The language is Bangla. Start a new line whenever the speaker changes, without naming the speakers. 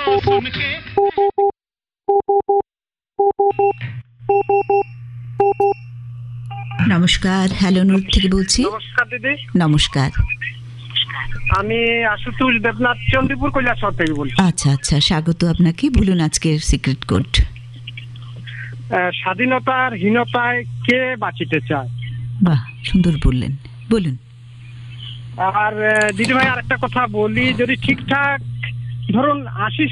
নমস্কার, হ্যালো নুর থেকে বলছি।
নমস্কার দিদি,
নমস্কার।
আমি আশুতোষ দেবনাথ চন্দ্রপুর কৈলাসহর থেকে বলছি।
আচ্ছা আচ্ছা, স্বাগত আপনাকে। বলুন আজকের সিক্রেট কোড।
স্বাধীনতার হীনতায় কে বাঁচিতে চায়?
বাহ, সুন্দর বললেন, বলুন।
আর দিদি ভাই আর একটা কথা বলি, যদি ঠিকঠাক ধরুন 80